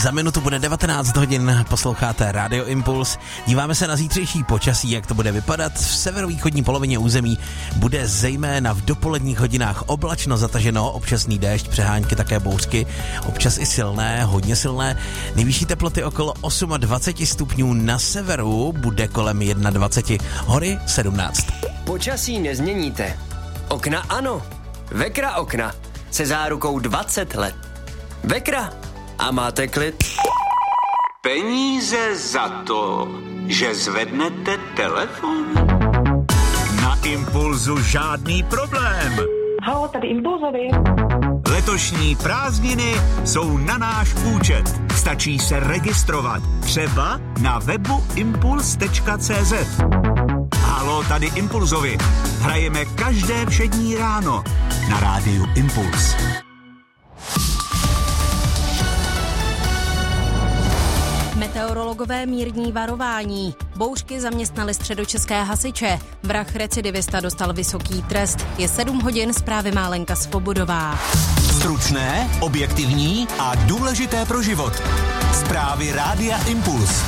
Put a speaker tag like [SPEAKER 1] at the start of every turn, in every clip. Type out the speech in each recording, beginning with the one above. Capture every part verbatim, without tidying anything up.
[SPEAKER 1] Za minutu bude devatenáct hodin, posloucháte Radio Impuls. Díváme se na zítřejší počasí, jak to bude vypadat. V severovýchodní polovině území bude zejména v dopoledních hodinách oblačno zataženo, občasný déšť, přehánky, také bouřky, občas i silné, hodně silné. Nejvyšší teploty okolo dvacet osm stupňů, na severu bude kolem dvacet jedna, hory sedmnáct.
[SPEAKER 2] Počasí nezměníte. Okna ano. Vekra okna se zárukou dvacet let. Vekra a máte klid.
[SPEAKER 3] Peníze za to, že zvednete telefon?
[SPEAKER 4] Na Impulzu žádný problém.
[SPEAKER 5] Halo, tady Impulzovi.
[SPEAKER 4] Letošní prázdniny jsou na náš účet. Stačí se registrovat. Třeba na webu impuls tečka cé zet. Halo, tady Impulzovi. Hrajeme každé všední ráno na rádiu Impuls.
[SPEAKER 6] Meteorologové mírní varování. Bouřky zaměstnali středočeské hasiče. Vrah recidivista dostal vysoký trest. Je sedm hodin, zprávy má Lenka Svobodová.
[SPEAKER 7] Stručné, objektivní a důležité pro život. Zprávy Rádia Impuls.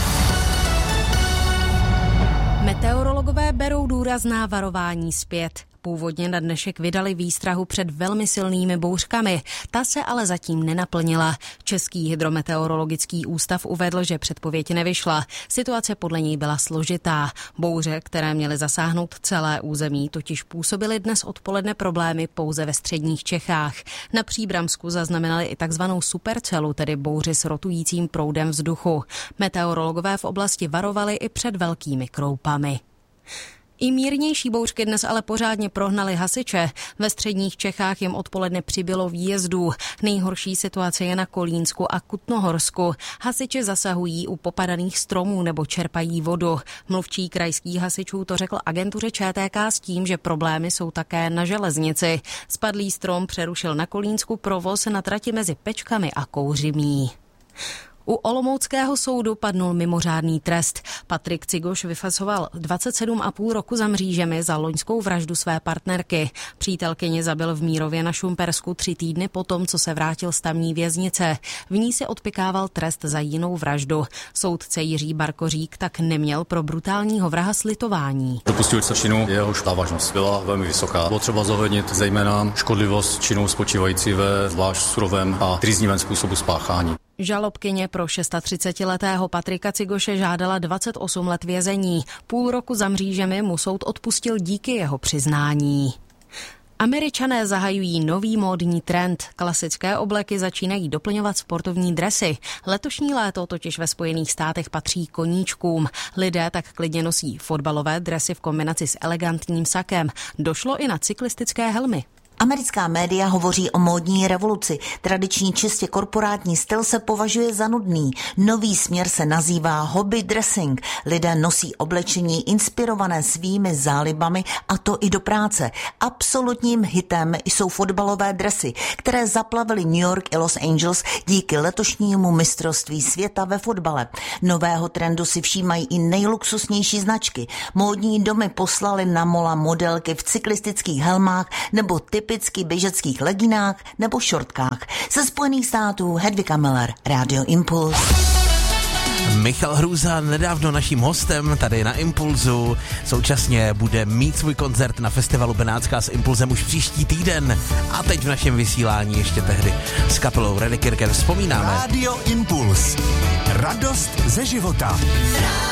[SPEAKER 6] Meteorologové berou důrazná varování zpět. Původně na dnešek vydali výstrahu před velmi silnými bouřkami. Ta se ale zatím nenaplnila. Český hydrometeorologický ústav uvedl, že předpověď nevyšla. Situace podle něj byla složitá. Bouře, které měly zasáhnout celé území, totiž působily dnes odpoledne problémy pouze ve středních Čechách. Na Příbramsku zaznamenali i takzvanou supercelu, tedy bouři s rotujícím proudem vzduchu. Meteorologové v oblasti varovali i před velkými kroupami. I mírnější bouřky dnes ale pořádně prohnaly hasiče. Ve středních Čechách jim odpoledne přibylo výjezdů. Nejhorší situace je na Kolínsku a Kutnohorsku. Hasiči zasahují u popadaných stromů nebo čerpají vodu. Mluvčí krajských hasičů to řekl agentuře ČTK s tím, že problémy jsou také na železnici. Spadlý strom přerušil na Kolínsku provoz na trati mezi Pečkami a Kouřimí. U olomouckého soudu padnul mimořádný trest. Patrik Cigoš vyfasoval dvacet sedm a půl roku za mřížemi za loňskou vraždu své partnerky. Přítelkyni zabil v Mírově na Šumpersku tři týdny potom, co se vrátil z tamní věznice. V ní si odpykával trest za jinou vraždu. Soudce Jiří Barkořík tak neměl pro brutálního vraha slitování.
[SPEAKER 8] Dopustil se činu, jehož závažnost byla velmi vysoká. Bylo třeba zohlednit zejména škodlivost činu spočívající ve zvlášť surovém a trýznivém způsobu spáchání.
[SPEAKER 6] Žalobkyně pro třicetišestiletého Patrika Cigoše žádala dvacet osm let vězení. Půl roku za mřížemi mu soud odpustil díky jeho přiznání. Američané zahajují nový módní trend. Klasické obleky začínají doplňovat sportovní dresy. Letošní léto totiž ve Spojených státech patří koníčkům. Lidé tak klidně nosí fotbalové dresy v kombinaci s elegantním sakem. Došlo i na cyklistické helmy.
[SPEAKER 9] Americká média hovoří o módní revoluci. Tradiční čistě korporátní styl se považuje za nudný. Nový směr se nazývá hobby dressing. Lidé nosí oblečení inspirované svými zálibami, a to i do práce. Absolutním hitem jsou fotbalové dresy, které zaplavily New York i Los Angeles díky letošnímu mistrovství světa ve fotbale. Nového trendu si všímají i nejluxusnější značky. Módní domy poslali na mola modelky v cyklistických helmách nebo typ typicky běžeckých leginách nebo šortkách. Ze Spojených států Hedvika Miller, Radio Impuls.
[SPEAKER 1] Michal Hrůza nedávno naším hostem tady na Impulzu. Současně bude mít svůj koncert na festivalu Benátská s Impulzem už příští týden. A teď v našem vysílání ještě tehdy s kapelou Redekirker vzpomínáme.
[SPEAKER 7] Radio Impuls. Radost ze života.